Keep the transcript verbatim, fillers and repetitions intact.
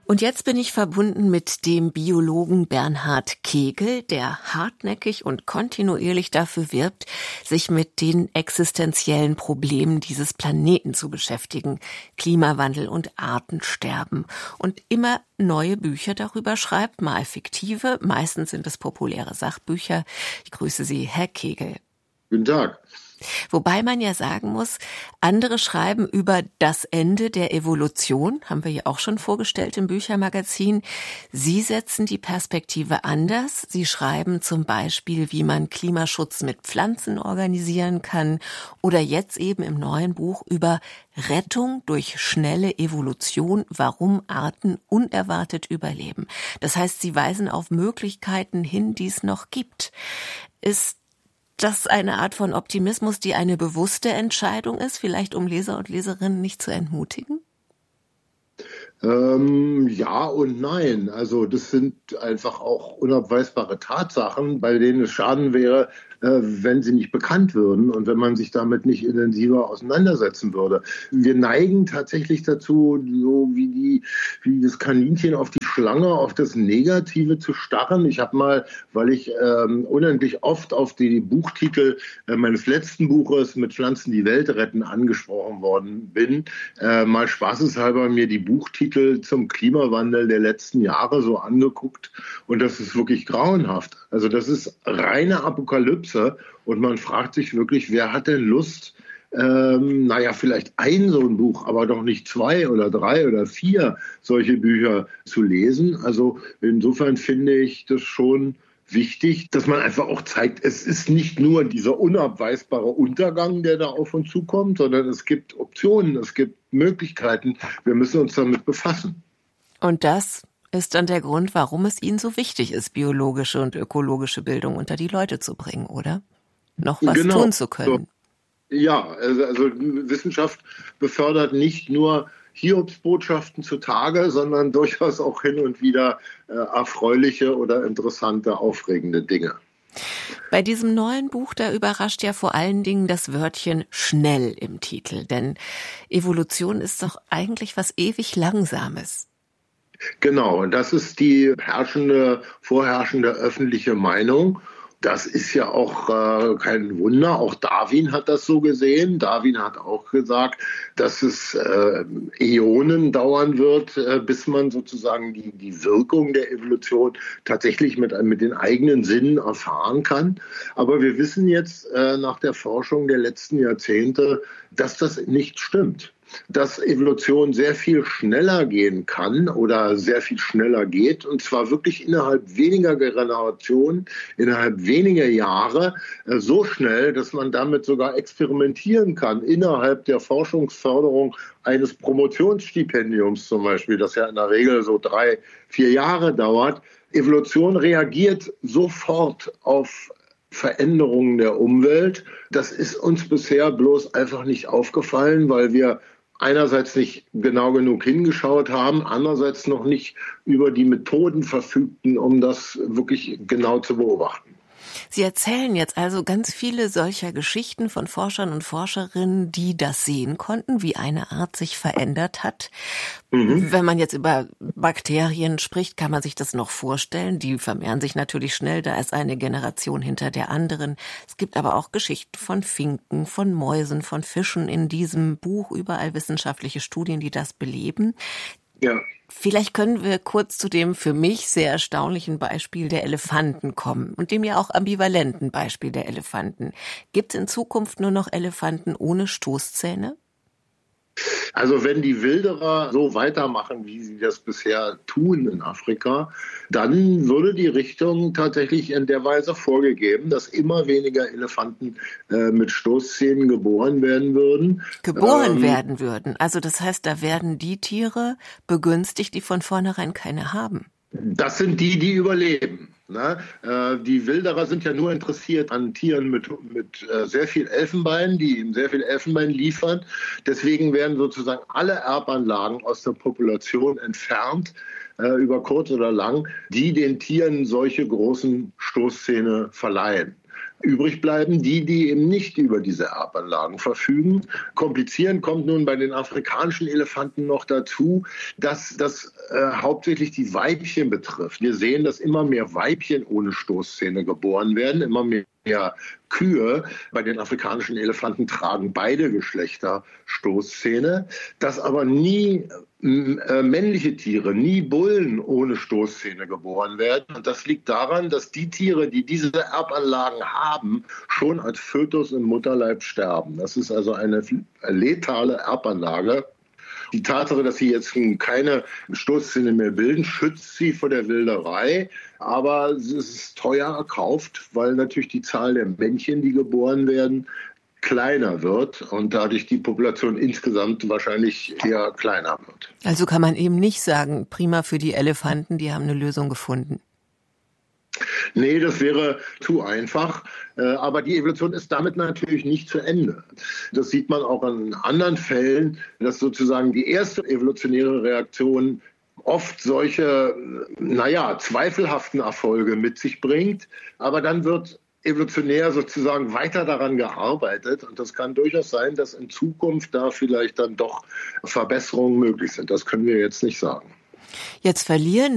Und jetzt bin ich verbunden mit dem Biologen Bernhard Kegel, der hartnäckig und kontinuierlich dafür wirbt, sich mit den existenziellen Problemen dieses Planeten zu beschäftigen. Klimawandel und Artensterben. Und immer neue Bücher darüber schreibt, mal fiktive, meistens sind es populäre Sachbücher. Ich grüße Sie, Herr Kegel. Guten Tag. Wobei man ja sagen muss, andere schreiben über das Ende der Evolution, haben wir ja auch schon vorgestellt im Büchermagazin. Sie setzen die Perspektive anders. Sie schreiben zum Beispiel, wie man Klimaschutz mit Pflanzen organisieren kann oder jetzt eben im neuen Buch über Rettung durch schnelle Evolution, warum Arten unerwartet überleben. Das heißt, Sie weisen auf Möglichkeiten hin, die es noch gibt. Ist das eine Art von Optimismus, die eine bewusste Entscheidung ist, vielleicht um Leser und Leserinnen nicht zu entmutigen? Ähm, ja und nein. Also das sind einfach auch unabweisbare Tatsachen, bei denen es schaden wäre, äh, wenn sie nicht bekannt würden und wenn man sich damit nicht intensiver auseinandersetzen würde. Wir neigen tatsächlich dazu, so wie die, wie das Kaninchen auf die Schlange, auf das Negative zu starren. Ich habe mal, weil ich ähm, unendlich oft auf die Buchtitel äh, meines letzten Buches mit Pflanzen die Welt retten angesprochen worden bin, äh, mal spaßeshalber mir die Buchtitel zum Klimawandel der letzten Jahre so angeguckt und das ist wirklich grauenhaft. Also das ist reine Apokalypse und man fragt sich wirklich, wer hat denn Lust, Ähm, naja, vielleicht ein so ein Buch, aber doch nicht zwei oder drei oder vier solche Bücher zu lesen. Also insofern finde ich das schon wichtig, dass man einfach auch zeigt, es ist nicht nur dieser unabweisbare Untergang, der da auf uns zukommt, sondern es gibt Optionen, es gibt Möglichkeiten. Wir müssen uns damit befassen. Und das ist dann der Grund, warum es Ihnen so wichtig ist, biologische und ökologische Bildung unter die Leute zu bringen, oder? Noch was genau. tun zu können. So. Ja, also, also Wissenschaft befördert nicht nur Hiobsbotschaften zutage, sondern durchaus auch hin und wieder äh, erfreuliche oder interessante, aufregende Dinge. Bei diesem neuen Buch, da überrascht ja vor allen Dingen das Wörtchen schnell im Titel. Denn Evolution ist doch eigentlich was ewig Langsames. Genau, und das ist die herrschende, vorherrschende öffentliche Meinung. Das ist ja auch äh, kein Wunder. Auch Darwin hat das so gesehen. Darwin hat auch gesagt, dass es äh, Äonen dauern wird, äh, bis man sozusagen die, die Wirkung der Evolution tatsächlich mit, mit den eigenen Sinnen erfahren kann. Aber wir wissen jetzt äh, nach der Forschung der letzten Jahrzehnte, dass das nicht stimmt. Dass Evolution sehr viel schneller gehen kann oder sehr viel schneller geht und zwar wirklich innerhalb weniger Generationen, innerhalb weniger Jahre so schnell, dass man damit sogar experimentieren kann innerhalb der Forschungsförderung eines Promotionsstipendiums zum Beispiel, das ja in der Regel so drei, vier Jahre dauert. Evolution reagiert sofort auf Veränderungen der Umwelt. Das ist uns bisher bloß einfach nicht aufgefallen, weil wir einerseits nicht genau genug hingeschaut haben, andererseits noch nicht über die Methoden verfügten, um das wirklich genau zu beobachten. Sie erzählen jetzt also ganz viele solcher Geschichten von Forschern und Forscherinnen, die das sehen konnten, wie eine Art sich verändert hat. Mhm. Wenn man jetzt über Bakterien spricht, kann man sich das noch vorstellen. Die vermehren sich natürlich schnell, da ist eine Generation hinter der anderen. Es gibt aber auch Geschichten von Finken, von Mäusen, von Fischen in diesem Buch, überall wissenschaftliche Studien, die das beleben. Ja. Vielleicht können wir kurz zu dem für mich sehr erstaunlichen Beispiel der Elefanten kommen und dem ja auch ambivalenten Beispiel der Elefanten. Gibt es in Zukunft nur noch Elefanten ohne Stoßzähne? Also wenn die Wilderer so weitermachen, wie sie das bisher tun in Afrika, dann würde die Richtung tatsächlich in der Weise vorgegeben, dass immer weniger Elefanten äh, mit Stoßzähnen geboren werden würden. Geboren ähm, werden würden. Also das heißt, da werden die Tiere begünstigt, die von vornherein keine haben. Das sind die, die überleben. Ne? Äh, die Wilderer sind ja nur interessiert an Tieren mit, mit äh, sehr viel Elfenbein, die ihm sehr viel Elfenbein liefern. Deswegen werden sozusagen alle Erbanlagen aus der Population entfernt, äh, über kurz oder lang, die den Tieren solche großen Stoßzähne verleihen. Übrig bleiben die, die eben nicht über diese Erbanlagen verfügen. Komplizierend kommt nun bei den afrikanischen Elefanten noch dazu, dass das äh, hauptsächlich die Weibchen betrifft. Wir sehen, dass immer mehr Weibchen ohne Stoßzähne geboren werden, immer mehr Ja, Kühe bei den afrikanischen Elefanten tragen beide Geschlechter Stoßzähne, dass aber nie äh, männliche Tiere, nie Bullen ohne Stoßzähne geboren werden. Und das liegt daran, dass die Tiere, die diese Erbanlagen haben, schon als Fötus im Mutterleib sterben. Das ist also eine letale Erbanlage. Die Tatsache, dass sie jetzt keine Stoßzähne mehr bilden, schützt sie vor der Wilderei. Aber es ist teuer erkauft, weil natürlich die Zahl der Männchen, die geboren werden, kleiner wird und dadurch die Population insgesamt wahrscheinlich eher kleiner wird. Also kann man eben nicht sagen, prima für die Elefanten, die haben eine Lösung gefunden. Nee, das wäre zu einfach. Aber die Evolution ist damit natürlich nicht zu Ende. Das sieht man auch in anderen Fällen, dass sozusagen die erste evolutionäre Reaktion oft solche, naja, zweifelhaften Erfolge mit sich bringt. Aber dann wird evolutionär sozusagen weiter daran gearbeitet. Und das kann durchaus sein, dass in Zukunft da vielleicht dann doch Verbesserungen möglich sind. Das können wir jetzt nicht sagen. Jetzt verlieren